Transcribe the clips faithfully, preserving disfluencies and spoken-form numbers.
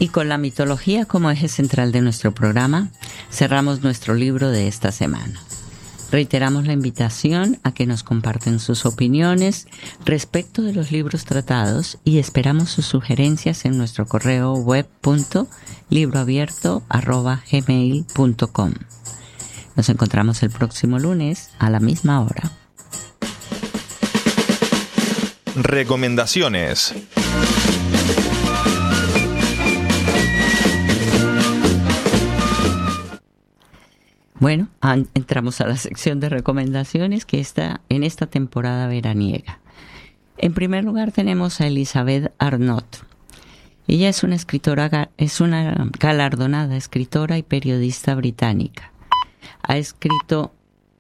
Y con la mitología como eje central de nuestro programa, cerramos nuestro libro de esta semana. Reiteramos la invitación a que nos comparten sus opiniones respecto de los libros tratados y esperamos sus sugerencias en nuestro correo web punto libroabierto arroba gmail punto com. Nos encontramos el próximo lunes a la misma hora. Recomendaciones. Bueno, entramos a la sección de recomendaciones que está en esta temporada veraniega. En primer lugar tenemos a Elizabeth Arnott. Ella es una escritora, es una galardonada escritora y periodista británica. Ha escrito,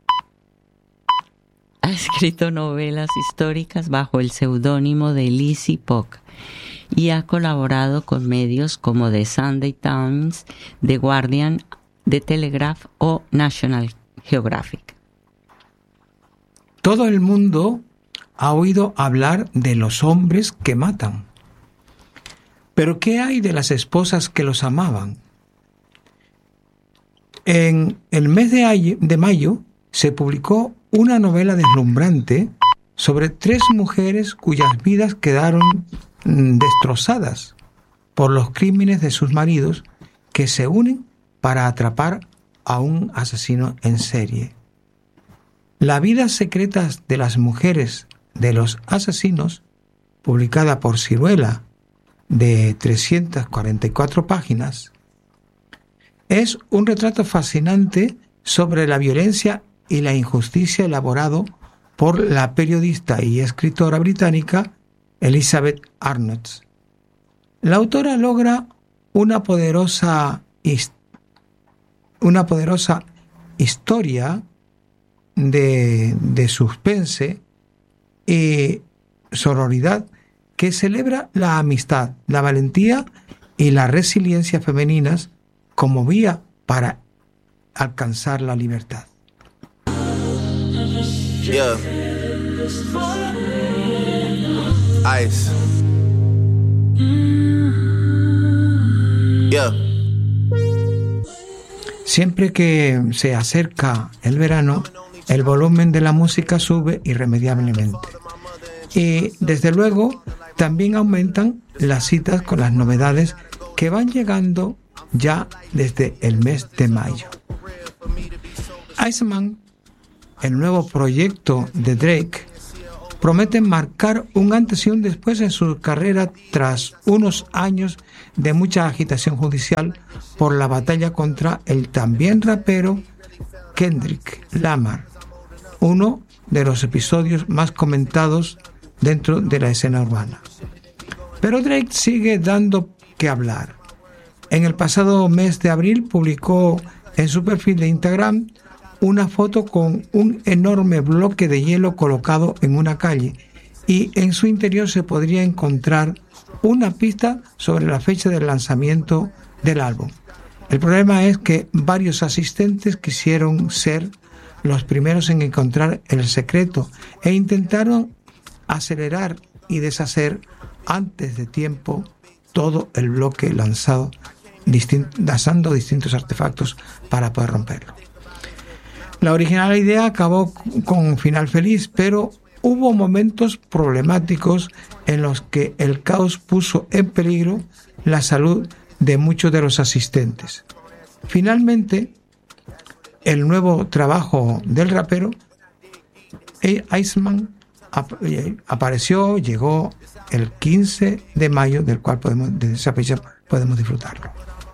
ha escrito novelas históricas bajo el seudónimo de Lizzie Pock y ha colaborado con medios como The Sunday Times, The Guardian, The Telegraph o National Geographic. Todo el mundo ha oído hablar de los hombres que matan. Pero ¿qué hay de las esposas que los amaban? En el mes de, ay- de mayo se publicó una novela deslumbrante sobre tres mujeres cuyas vidas quedaron mm, destrozadas por los crímenes de sus maridos que se unen para atrapar a un asesino en serie. Las vidas secretas de las mujeres de los asesinos, publicada por Siruela, de trescientas cuarenta y cuatro páginas, es un retrato fascinante sobre la violencia y la injusticia elaborado por la periodista y escritora británica Elizabeth Arnott. La autora logra una poderosa historia una poderosa historia de, de suspense y sororidad que celebra la amistad, la valentía y la resiliencia femeninas como vía para alcanzar la libertad. Yeah. Ice. Yeah. Siempre que se acerca el verano, el volumen de la música sube irremediablemente. Y desde luego también aumentan las citas con las novedades que van llegando ya desde el mes de mayo. Iceman, el nuevo proyecto de Drake, promete marcar un antes y un después en su carrera tras unos años de mucha agitación judicial por la batalla contra el también rapero Kendrick Lamar, uno de los episodios más comentados dentro de la escena urbana. Pero Drake sigue dando que hablar. En el pasado mes de abril publicó en su perfil de Instagram una foto con un enorme bloque de hielo colocado en una calle y en su interior se podría encontrar una pista sobre la fecha del lanzamiento del álbum. El problema es que varios asistentes quisieron ser los primeros en encontrar el secreto e intentaron acelerar y deshacer antes de tiempo todo el bloque lanzado, distin- lanzando distintos artefactos para poder romperlo. La original idea acabó con un final feliz, pero hubo momentos problemáticos en los que el caos puso en peligro la salud de muchos de los asistentes. Finalmente, el nuevo trabajo del rapero, Iceman, apareció, llegó el quince de mayo, del cual podemos, desde esa fecha podemos disfrutarlo.